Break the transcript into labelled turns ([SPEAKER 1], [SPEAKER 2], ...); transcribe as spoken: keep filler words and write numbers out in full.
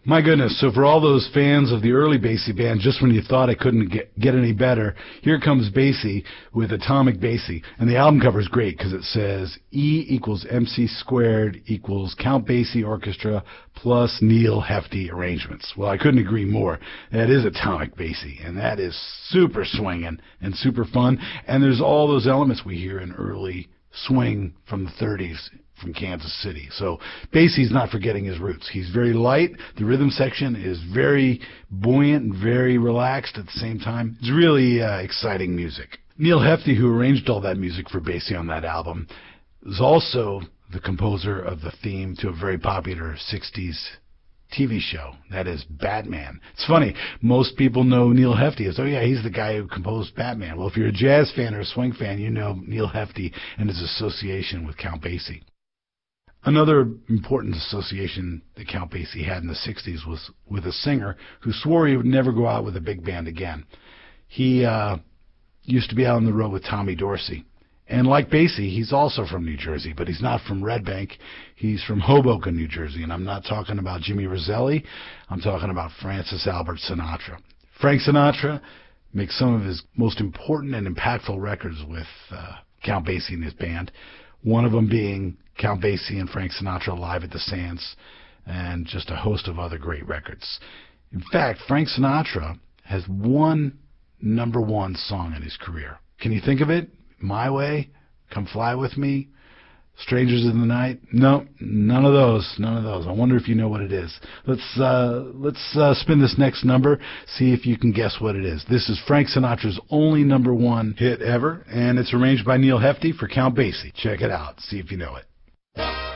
[SPEAKER 1] My goodness, so for all those fans of the early Basie band, just when you thought it couldn't get, get any better, here comes Basie with Atomic Basie. And the album cover is great because it says E equals M C squared equals Count Basie Orchestra plus Neal Hefti arrangements. Well, I couldn't agree more. That is Atomic Basie, and that is super swinging and super fun. And there's all those elements we hear in early swing from the thirties from Kansas City. So Basie's not forgetting his roots. He's very light. The rhythm section is very buoyant and very relaxed at the same time. It's really uh, exciting music. Neal Hefti, who arranged all that music for Basie on that album, is also the composer of the theme to a very popular sixties T V show. That is Batman. It's funny. Most people know Neal Hefti as, oh yeah, he's the guy who composed Batman. Well, if you're a jazz fan or a swing fan, you know Neal Hefti and his association with Count Basie. Another important association that Count Basie had in the sixties was with a singer who swore he would never go out with a big band again. He uh, used to be out on the road with Tommy Dorsey. And like Basie, he's also from New Jersey, but he's not from Red Bank. He's from Hoboken, New Jersey. And I'm not talking about Jimmy Roselli. I'm talking about Francis Albert Sinatra. Frank Sinatra makes some of his most important and impactful records with uh, Count Basie and his band, one of them being Count Basie and Frank Sinatra Live at the Sands, and just a host of other great records. In fact, Frank Sinatra has one number one song in his career. Can you think of it? My Way, Come Fly With Me, Strangers in the Night. No, none of those. None of those. I wonder if you know what it is. Let's uh, let's uh, spin this next number, see if you can guess what it is. This is Frank Sinatra's only number one hit ever, and it's arranged by Neal Hefti for Count Basie. Check it out. See if you know it.